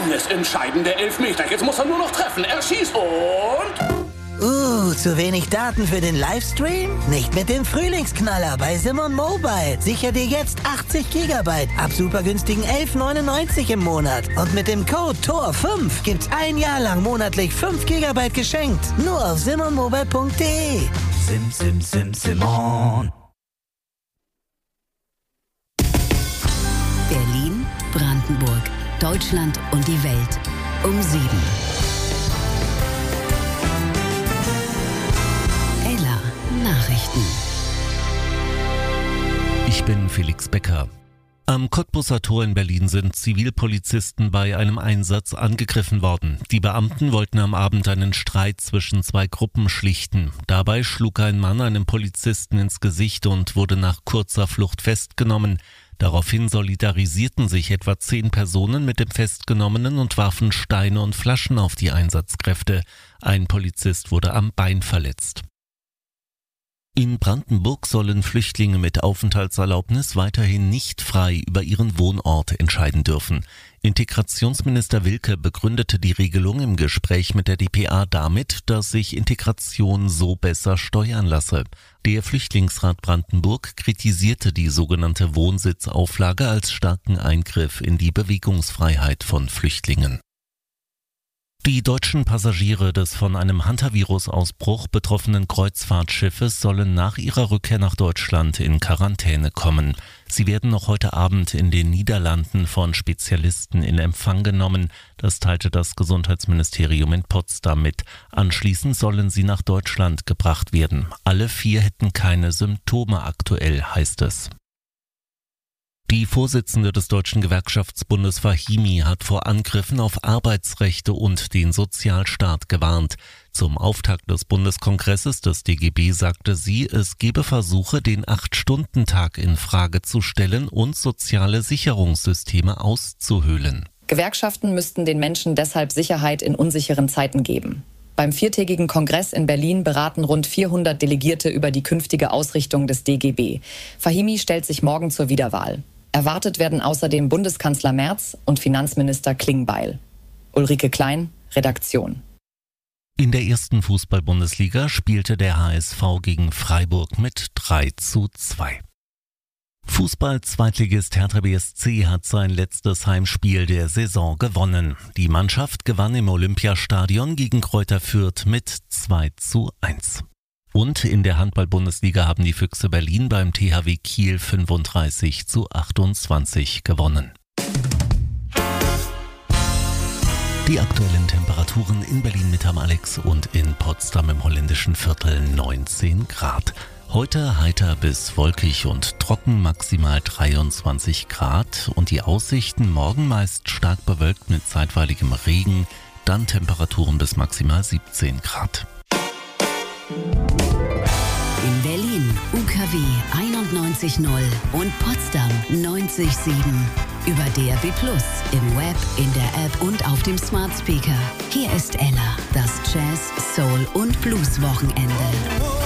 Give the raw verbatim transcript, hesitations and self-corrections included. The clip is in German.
Alles entscheidende Elfmeter. Jetzt muss er nur noch treffen. Er schießt und... Uh, zu wenig Daten für den Livestream? Nicht mit dem Frühlingsknaller bei Simon Mobile. Sicher dir jetzt achtzig Gigabyte ab super günstigen elf neunundneunzig im Monat. Und mit dem Code T O R fünf gibt's ein Jahr lang monatlich fünf Gigabyte geschenkt. Nur auf simon mobile punkt de. Sim, sim, sim, Simon. Berlin, Brandenburg, Deutschland und die Welt um sieben. Nachrichten. Ich bin Felix Becker. Am Cottbuser Tor in Berlin sind Zivilpolizisten bei einem Einsatz angegriffen worden. Die Beamten wollten am Abend einen Streit zwischen zwei Gruppen schlichten. Dabei schlug ein Mann einem Polizisten ins Gesicht und wurde nach kurzer Flucht festgenommen. Daraufhin solidarisierten sich etwa zehn Personen mit dem Festgenommenen und warfen Steine und Flaschen auf die Einsatzkräfte. Ein Polizist wurde am Bein verletzt. In Brandenburg sollen Flüchtlinge mit Aufenthaltserlaubnis weiterhin nicht frei über ihren Wohnort entscheiden dürfen. Integrationsminister Wilke begründete die Regelung im Gespräch mit der d p a damit, dass sich Integration so besser steuern lasse. Der Flüchtlingsrat Brandenburg kritisierte die sogenannte Wohnsitzauflage als starken Eingriff in die Bewegungsfreiheit von Flüchtlingen. Die deutschen Passagiere des von einem Hantavirus-Ausbruch betroffenen Kreuzfahrtschiffes sollen nach ihrer Rückkehr nach Deutschland in Quarantäne kommen. Sie werden noch heute Abend in den Niederlanden von Spezialisten in Empfang genommen. Das teilte das Gesundheitsministerium in Potsdam mit. Anschließend sollen sie nach Deutschland gebracht werden. Alle vier hätten keine Symptome aktuell, heißt es. Die Vorsitzende des Deutschen Gewerkschaftsbundes Fahimi hat vor Angriffen auf Arbeitsrechte und den Sozialstaat gewarnt. Zum Auftakt des Bundeskongresses des D G B sagte sie, es gebe Versuche, den Acht-Stunden-Tag in Frage zu stellen und soziale Sicherungssysteme auszuhöhlen. Gewerkschaften müssten den Menschen deshalb Sicherheit in unsicheren Zeiten geben. Beim viertägigen Kongress in Berlin beraten rund vierhundert Delegierte über die künftige Ausrichtung des D G B. Fahimi stellt sich morgen zur Wiederwahl. Erwartet werden außerdem Bundeskanzler Merz und Finanzminister Klingbeil. Ulrike Klein, Redaktion. In der ersten Fußball-Bundesliga spielte der H S V gegen Freiburg mit drei zu zwei. Fußball-Zweitligist Hertha B S C hat sein letztes Heimspiel der Saison gewonnen. Die Mannschaft gewann im Olympiastadion gegen Greuther Fürth mit zwei zu eins. Und in der Handball-Bundesliga haben die Füchse Berlin beim T H W Kiel fünfunddreißig zu achtundzwanzig gewonnen. Die aktuellen Temperaturen in Berlin-Mitte am Alex und in Potsdam im holländischen Viertel neunzehn Grad. Heute heiter bis wolkig und trocken, maximal dreiundzwanzig Grad. Und die Aussichten morgen meist stark bewölkt mit zeitweiligem Regen, dann Temperaturen bis maximal siebzehn Grad. In Berlin U K W einundneunzig null und Potsdam neunzig Komma sieben. Über D R B Plus, im Web, in der App und auf dem Smart Speaker. Hier ist Ella, das Jazz, Soul und Blues Wochenende.